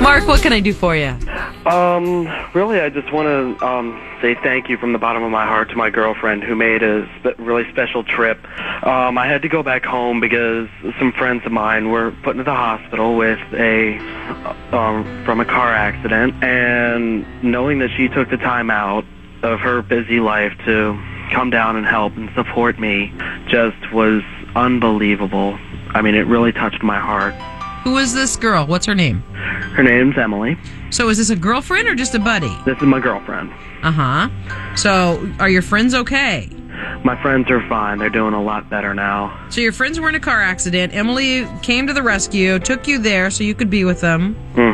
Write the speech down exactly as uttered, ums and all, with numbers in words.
Mark, what can I do for you? Um, really, I just want to um, say thank you from the bottom of my heart to my girlfriend who made a spe- really special trip. Um, I had to go back home because some friends of mine were put into the hospital with a um, from a car accident, and knowing that she took the time out of her busy life to come down and help and support me just was unbelievable. I mean, it really touched my heart. Who is this girl? What's her name? Her name's Emily. So is this a girlfriend or just a buddy? This is my girlfriend. Uh-huh. So are your friends okay? My friends are fine. They're doing a lot better now. So your friends were in a car accident. Emily came to the rescue, took you there so you could be with them. Mm.